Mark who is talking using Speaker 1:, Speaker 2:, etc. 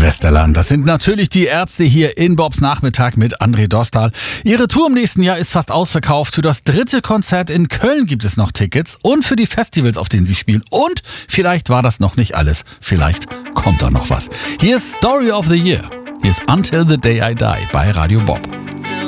Speaker 1: Westerland. Das sind natürlich die Ärzte hier in Bobs Nachmittag mit André Dostal. Ihre Tour im nächsten Jahr ist fast ausverkauft. Für das 3. Konzert in Köln gibt es noch Tickets und für die Festivals, auf denen sie spielen. Und vielleicht war das noch nicht alles. Vielleicht kommt da noch was. Hier ist Story of the Year. Hier ist Until the Day I Die bei Radio Bob.